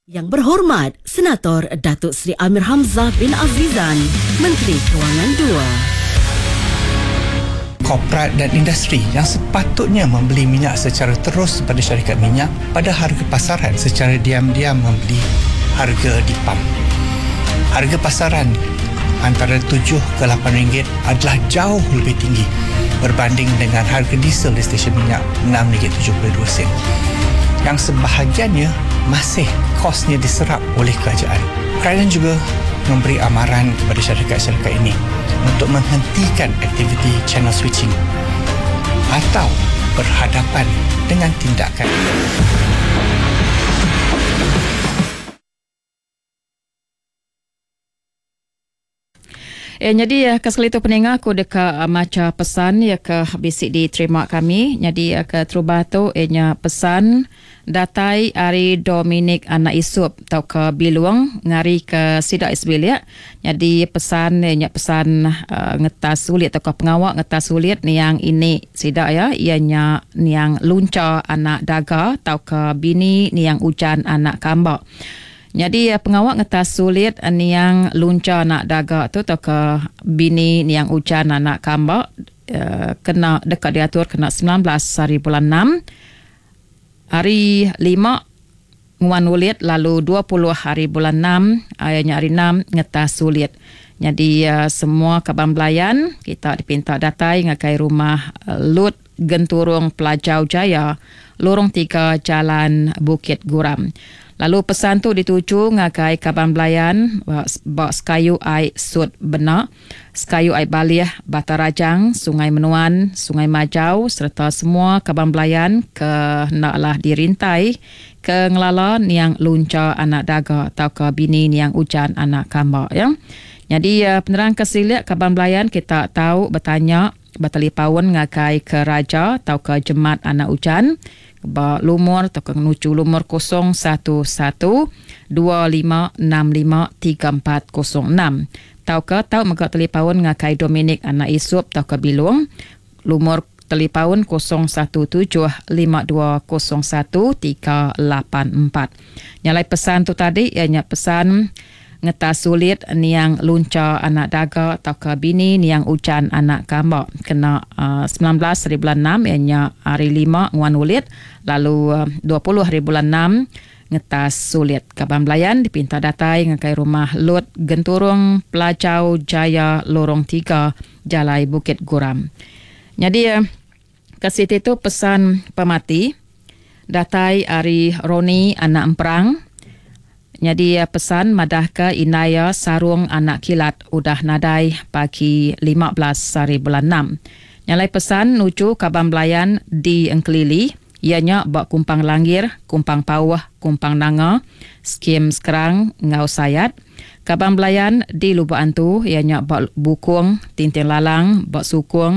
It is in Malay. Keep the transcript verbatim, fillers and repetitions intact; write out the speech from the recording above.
Yang berhormat, Senator Datuk Seri Amir Hamzah bin Azizan, Menteri Kewangan dua. Korporat dan industri yang sepatutnya membeli minyak secara terus daripada syarikat minyak pada harga pasaran secara diam-diam membeli harga di pam. Harga pasaran antara tujuh ke lapan ringgit adalah jauh lebih tinggi berbanding dengan harga diesel di stesen minyak enam ringgit tujuh puluh dua sen. Yang sebahagiannya masih kosnya diserap oleh kerajaan. Kerajaan juga memberi amaran kepada syarikat-syarikat ini untuk menghentikan aktiviti channel switching atau berhadapan dengan tindakan. Eh, jadi ke sekali tu pendengar aku dekat uh, maca pesan ya ke bisik diterima kami. Jadi uh, ke terubah tu ianya pesan datai Ari Dominic anak Isup tau ke Biluang ngari ke Sidak Isbil ya. Jadi pesan ianya pesan uh, ngetas sulit tau ke pengawak ngetas sulit ni yang ini Sidak ya. Ianya ni yang lunca anak daga tau ke bini ni yang ujan anak kambak. Jadi pengawak ngetas sulit ni yang lunca nak daga tu atau ke bini ni yang ujan anak kambak uh, kena dekat diatur kena sembilan belas hari bulan enam hari lima nguan ulit lalu dua puluh hari bulan enam ayatnya hari enam ngetas sulit. Jadi uh, semua kaban belayan kita dipinta datai ngakai rumah uh, Lut Genturung Pelajau Jaya lorong tiga Jalan Bukit Guram. Lalu pesan tu dituju ngakai kaban belayan bak Sekayu ai Sud Benak, Sekayu ai Baliah Batarajang, Sungai Menuan, Sungai Majau serta semua kaban belayan ke naklah dirintai ke ngelala niang lunca anak daga atau ke bini niang ujan anak kambak ya. Jadi uh, penerang kesilik kaban belayan kita tahu bertanya bertelefon ngakai ke raja atau ke jemaat anak ujan ba lumur atau ke nuju lumur kosong satu satu dua lima enam lima tiga empat kosong enam tau ke tau maka telefon ngakai Dominic anak Isup tau ke Bilung lumur telefon kosong satu tujuh lima dua kosong satu tiga lapan empat. Nyalai pesan tu tadi ianya pesan ngetas sulit ni yang lunca anak daga atau ke bini ni yang ujan anak kambak kena uh, sembilan belas hari bulan enam ianya hari lima nguan ulit lalu uh, dua puluh hari bulan enam ngetas sulit. Kaban belayan dipinta datai ngakai rumah Lut Genturung Pelajau Jaya lorong tiga Jalai Bukit Guram. Jadi uh, ke situ tu pesan pemati datai Ari Roni anak emperang. Jadi pesan madah ke Inaya Sarung anak kilat udah nadai pagi lima belas hari bulan enam. Nyalai pesan nuju kaban belayan di Engkelili ianya bak kumpang langir, kumpang pawah, kumpang nanga, skim sekerang ngau sayat. Kaban belayan di Lubuk Antu ianya bak bukung, tintin lalang, bak sukung